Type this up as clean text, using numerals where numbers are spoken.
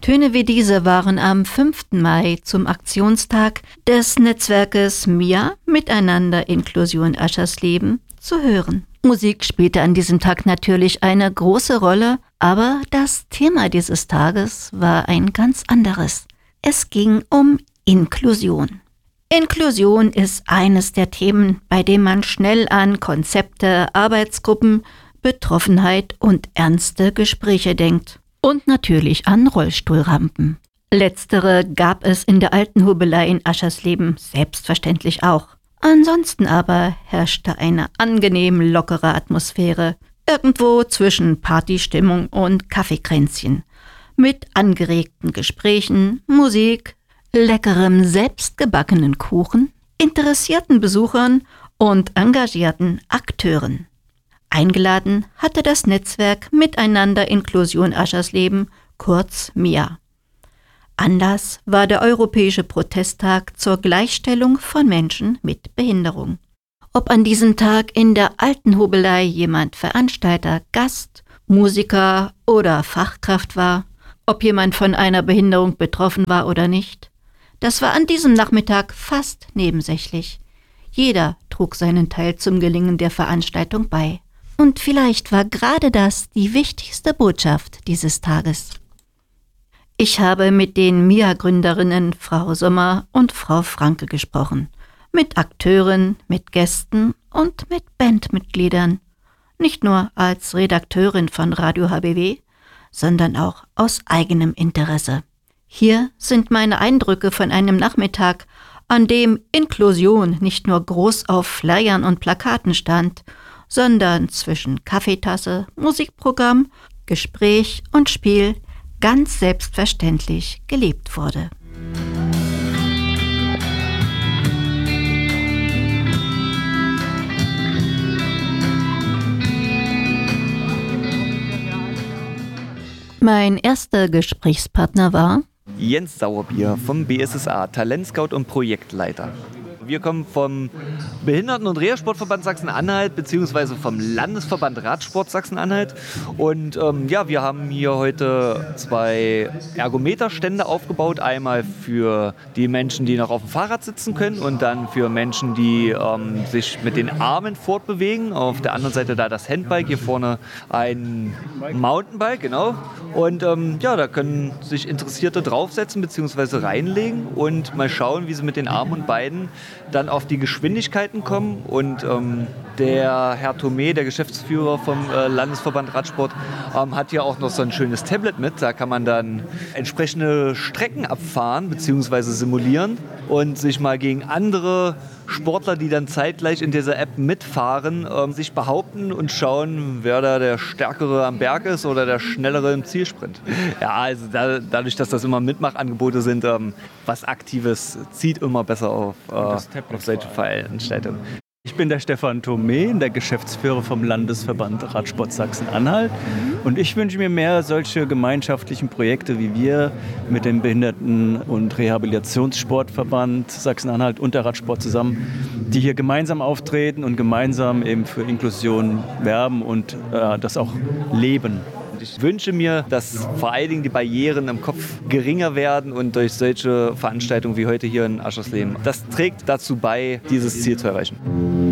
Töne wie diese waren am 5. Mai zum Aktionstag des Netzwerkes MIA Miteinander Inklusion Aschersleben zu hören. Musik spielte an diesem Tag natürlich eine große Rolle, aber das Thema dieses Tages war ein ganz anderes. Es ging um Inklusion. Inklusion ist eines der Themen, bei dem man schnell an Konzepte, Arbeitsgruppen, Betroffenheit und ernste Gespräche denkt. Und natürlich an Rollstuhlrampen. Letztere gab es in der alten Hobelei in Aschersleben selbstverständlich auch. Ansonsten aber herrschte eine angenehm lockere Atmosphäre, irgendwo zwischen Partystimmung und Kaffeekränzchen, mit angeregten Gesprächen, Musik, leckerem selbstgebackenen Kuchen, interessierten Besuchern und engagierten Akteuren. Eingeladen hatte das Netzwerk Miteinander Inklusion Aschersleben, kurz MIA. Anlass war der Europäische Protesttag zur Gleichstellung von Menschen mit Behinderung. Ob an diesem Tag in der alten Hobelei jemand Veranstalter, Gast, Musiker oder Fachkraft war, ob jemand von einer Behinderung betroffen war oder nicht, das war an diesem Nachmittag fast nebensächlich. Jeder trug seinen Teil zum Gelingen der Veranstaltung bei. Und vielleicht war gerade das die wichtigste Botschaft dieses Tages. Ich habe mit den MIA-Gründerinnen Frau Sommer und Frau Franke gesprochen. Mit Akteuren, mit Gästen und mit Bandmitgliedern. Nicht nur als Redakteurin von Radio HBW, sondern auch aus eigenem Interesse. Hier sind meine Eindrücke von einem Nachmittag, an dem Inklusion nicht nur groß auf Flyern und Plakaten stand, sondern zwischen Kaffeetasse, Musikprogramm, Gespräch und Spiel ganz selbstverständlich gelebt wurde. Mein erster Gesprächspartner war Jens Sauerbier vom BSSA, Talentscout und Projektleiter. Wir kommen vom Behinderten- und Reha-Sportverband Sachsen-Anhalt beziehungsweise vom Landesverband Radsport Sachsen-Anhalt. Und wir haben hier heute 2 Ergometerstände aufgebaut. Einmal für die Menschen, die noch auf dem Fahrrad sitzen können und dann für Menschen, die sich mit den Armen fortbewegen. Auf der anderen Seite da das Handbike, hier vorne ein Mountainbike, genau. Und da können sich Interessierte draufsetzen bzw. reinlegen und mal schauen, wie sie mit den Armen und Beinen dann auf die Geschwindigkeiten kommen. Und der Herr Thomé, der Geschäftsführer vom Landesverband Radsport, hat hier auch noch so ein schönes Tablet mit. Da kann man dann entsprechende Strecken abfahren bzw. simulieren und sich mal gegen andere Sportler, die dann zeitgleich in dieser App mitfahren, sich behaupten und schauen, wer da der Stärkere am Berg ist oder der Schnellere im Zielsprint. Ja, also dadurch, dass das immer Mitmachangebote sind, was Aktives zieht immer besser auf solche Veranstaltungen. Ich bin der Stefan Thomé, der Geschäftsführer vom Landesverband Radsport Sachsen-Anhalt. Und ich wünsche mir mehr solche gemeinschaftlichen Projekte wie wir mit dem Behinderten- und Rehabilitationssportverband Sachsen-Anhalt und der Radsport zusammen, die hier gemeinsam auftreten und gemeinsam eben für Inklusion werben und das auch leben. Ich wünsche mir, dass vor allen Dingen die Barrieren im Kopf geringer werden und durch solche Veranstaltungen wie heute hier in Aschersleben, das trägt dazu bei, dieses Ziel zu erreichen.